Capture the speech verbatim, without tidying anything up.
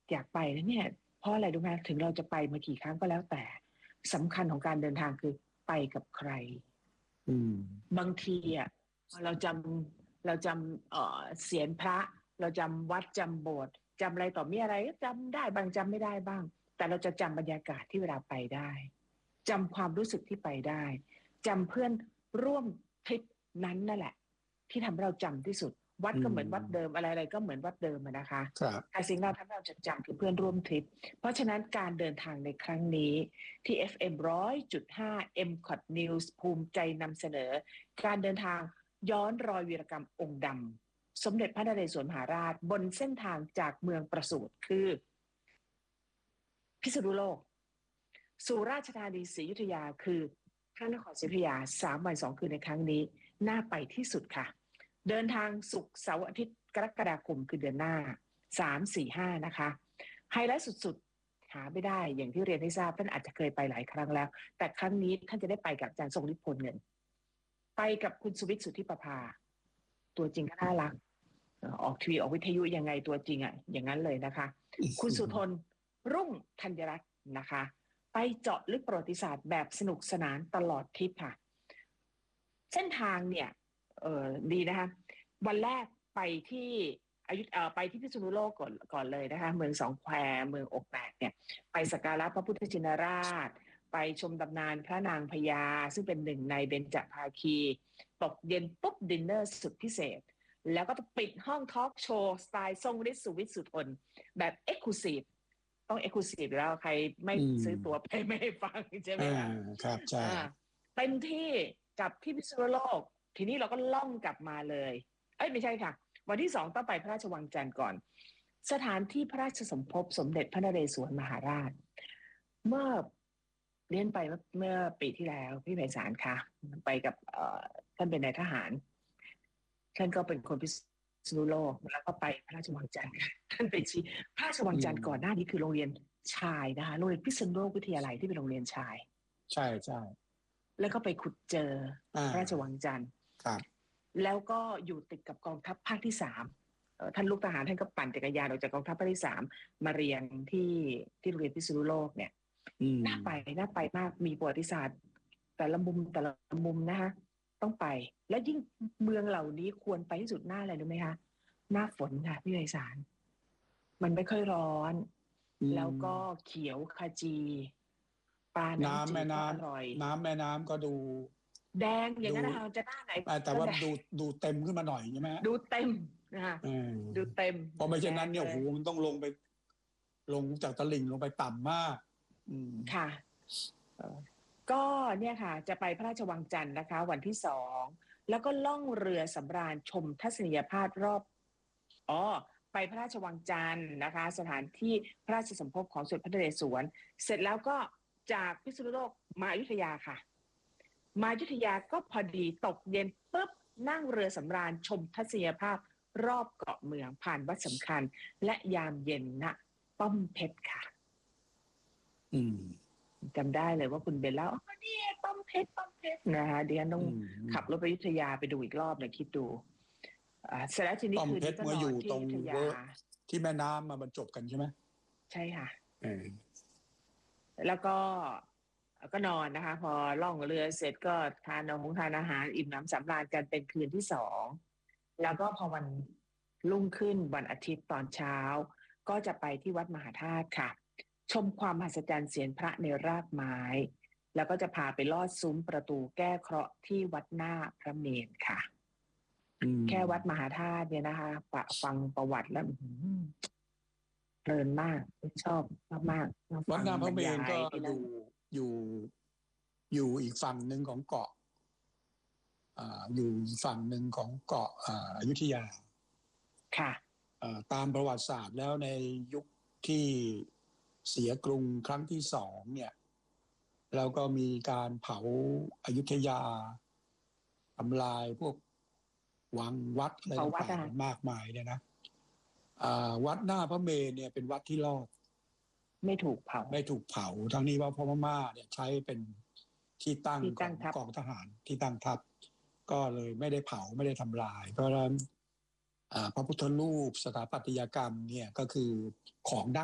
อยากไปนะเนี่ยเพราะอะไรรู้ไหมถึงเราจะไปมากี่ครั้งก็แล้วแต่สำคัญของการเดินทางคือไปกับใครอืมบางทีอ่ะเราจำเราจำเอ่อเสียงพระเราจำวัดจำโบสถ์จำอะไรต่อมีอะไรก็จำได้บางจำไม่ได้บ้างแต่เราจะจำบรรยากาศที่เวลาไปได้จำความรู้สึกที่ไปได้จำเพื่อนร่วมทริปนั้นนั่นแหละที่ทำให้เราจำที่สุดวัดอืก็เหมือนวัดเดิมมอะไรๆก็เหมือนวัดเดิมอะนะคะครับแต่สิ่งเราทำให้เราจดจำคือเพื่อนร่วมทริปเพราะฉะนั้นการเดินทางในครั้งนี้ที่ เอฟ เอ็ม หนึ่งร้อยจุดห้า เอ็ม คอ ที News ภูมิใจนำเสนอการเดินทางย้อนรอยวีรกรรมองค์ดำสมเด็จพระนเรศวรมหาราชบนเส้นทางจากเมืองประสูติคือพิษณุโลกสู่ราชธานีศรีอยุธยาคือพระนครศรีอยุธยาสามวันสองคืนในครั้งนี้น่าไปที่สุดค่ะเดินทางศุกร์เสาร์อาทิตย์กรกฎาคมคือเดือนหน้าสามสี่ห้านะคะไฮไลท์สุดๆหาไม่ได้อย่างที่เรียนให้ทราบท่านอาจจะเคยไปหลายครั้งแล้วแต่ครั้งนี้ท่านจะได้ไปกับอาจารย์ทรงฤทธิ์พลเงินไปกับคุณสุวิทย์สุทธิประภาตัวจริงก็น่ารักออกทีวีออกวิทยุยังไงตัวจริงอ่ะอย่างนั้นเลยนะคะคุณสุทนรุ่งธัญรัตน์นะคะไปเจาะลึกประวัติศาสตร์แบบสนุกสนานตลอดทริปค่ะเส้นทางเนี่ยเออดีนะคะวันแรกไปที่อยุธเอ่อไปที่พิษณุโลกก่อนก่อนเลยนะคะเมืองสองแควเมืองอกแตกเนี่ยไปสักการะพระพุทธชินราชไปชมตำนานพระนางพญาซึ่งเป็นหนึ่งในเบญจภาคีตกเย็นปุ๊บดินเนอร์สุดพิเศษแล้วก็ปิดห้องทอล์กโชว์สไตล์ทรงฤทธิ์สุวิทย์สุทนแบบเอ็กซ์คลูซีฟต้องเอ็กซ์คลูซีฟแล้วใครไม่ซื้อตั๋วไปไม่ให้ฟังใช่ไหมคะครับใช่เต็มที่กับที่พิษณุโลกทีนี้เราก็ล่องกลับมาเลยเอ้ยไม่ใช่ค่ะวันที่สองต้องไปพระราชวังจันทร์ก่อนสถานที่พระราชสมภพสมเด็จพระนเรศวรมหาราชเมื่อเรียนไปเมื่อปีที่แล้วพี่ไพศาลค่ะไปกับท่านเป็นนายทหารท่านก็เป็นคนพิษณุโลกแล้วก็ไปพระราชวังจันทร์ท่านไปชี้พระราชวังจันทร์ก่อนหน้านี้คือโรงเรียนชายนะคะโรงเรียนพิษณุโลกวิทยาลัยที่เป็นโรงเรียนชายใช่ใช่แล้วก็ไปขุดเจอพระราชวังจันทร์ครับแล้วก็อยู่ติดกับกองทัพภาคที่สามท่านลูกทหารท่านก็ปั่นจักรยานออกจากกองทัพภาคที่สามมาเรียนที่ที่โรงเรียนพิษณุโลกเนี่ยน่าไปน่าไปมากมีประวัติศาสตร์แต่ละมุมแต่ละมุมนะคะต้องไปและยิ่งเมืองเหล่านี้ควรไปที่สุดหน้าอะไรรู้ไหมคะหน้าฝนค่ะพี่ไพศาลมันไม่ค่อยร้อนแล้วก็เขียวขจีปลาน้ำจืดก็อร่อยน้ำแม่น้ำก็ดูแดงอย่างนั้นนะคะจะหน้าไหนแต่ว่าดูดูเต็มขึ้นมาหน่อยใช่ไหมดูเต็มนะคะดูเต็มเพราะไม่เช่นนั้นเนี่ยโหมันต้องลงไปลงจากตลิ่งลงไปต่ำมากค่ะก็เนี่ยค่ะจะไปพระราชวังจันทร์นะคะวันที่สองแล้วก็ล่องเรือสำราญชมทัศนียภาพรอบอ๋อไปพระราชวังจันทร์นะคะสถานที่พระราชสมภพของสมเด็จพระนเรศวรเสร็จแล้วก็จากพิษณุโลกมาอยุธยาค่ะมาอยุธยาก็พอดีตกเย็นปุ๊บนั่งเรือสำราญชมทัศนียภาพรอบเกาะเมืองผ่านวัดสำคัญและยามเย็นณป้อมเพชรค่ะอืมจำได้เลยว่าคุณเบลเล่าอ๋อนี่ป้อมเพชรป้อมเพชรนะคะเดี๋ยวต้องขับรถไปอยุธยาไปดูอีกรอบเลยคิดดูอ่าเสร็จแล้วทีนี้คือที่ก็นอนที่อยุธยาที่แม่น้ำมาบรรจบกันใช่ไหมใช่ค่ะเออแล้วก็ก็นอนนะคะพอล่องเรือเสร็จก็ทานอาหารทานอาหารอิ่มน้ำสำราญกันเป็นคืนที่สองแล้วก็พอวันรุ่งขึ้นวันอาทิตย์ตอนเช้าก็จะไปที่วัดมหาธาตุค่ะชมความมหัศจรรย์เสียงพระในรากไม้แล้วก็จะพาไปลอดซุ้มประตูแก้เคราะห์ที่วัดหน้าพระเมรุค่ะแค่วัดมหาธาตุเนี่ยนะคะปะฟังประวัติแล้วเพลินมากชอบมากๆวัดหน้าพระเมรุก็อยู่อยู่อยู่อีกฝั่งหนึ่งของเกาะอ่าอยู่ฝั่งหนึ่งของเกาะอ่าอยุธยาค่ะตามประวัติศาสตร์แล้วในยุคที่เสียกรุงครั้งที่สองเนี่ยแล้วก็มีการเผาอยุธยาทำลายพวกวังวัดอะไรต่างๆมากมายเนี่ยนะวัดหน้าพระเมรุเนี่ยเป็นวัดที่รอดไม่ถูกเผาไม่ถูกเผาทั้งนี้ว่าพม่าเนี่ยใช้เป็นที่ตั้งของกองทหารที่ตั้งทัพก็เลยไม่ได้เผาไม่ได้ทำลายเพราะฉะนั้นพระพุทธรูปสถาปัตยกรรมเนี่ยก็คือของดั้ง